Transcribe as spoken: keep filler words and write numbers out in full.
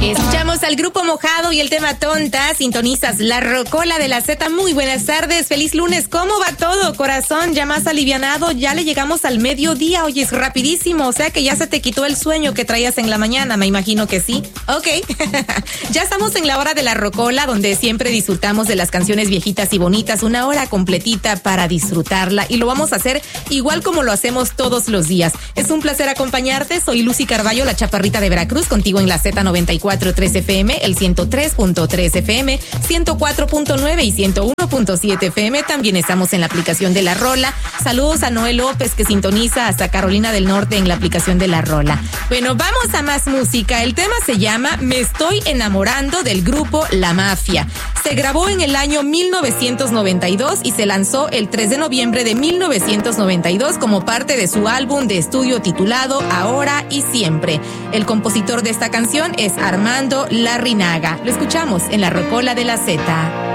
Escuchamos al Grupo Mojado y el tema Tonta. Sintonizas La Rocola de la Z. Muy buenas tardes, feliz lunes. ¿Cómo va todo, corazón? Ya más alivianado, ya le llegamos al mediodía. Oye, es rapidísimo, o sea que ya se te quitó el sueño que traías en la mañana, me imagino que sí. Ok, ya estamos en la hora de La Rocola, donde siempre disfrutamos de las canciones viejitas y bonitas, una hora completita para disfrutarla, y lo vamos a hacer igual como lo hacemos todos los días. Es un placer acompañarte, soy Lucy Carballo, la chaparrita de Veracruz, contigo en la Z noventa y cuatro punto tres F M, el ciento tres punto tres F M, ciento cuatro punto nueve y ciento uno punto siete F M. También estamos en la aplicación de La Rola. Saludos a Noel López, que sintoniza hasta Carolina del Norte en la aplicación de La Rola. Bueno, vamos a más música. El tema se llama Me Estoy Enamorando, del grupo La Mafia. Se grabó en el año mil novecientos noventa y dos y se lanzó el tres de noviembre de mil novecientos noventa y dos como parte de su álbum de estudio titulado Ahora y Siempre. El compositor de esta canción es Armando Larrinaga. Lo escuchamos en La Rocola de la Z.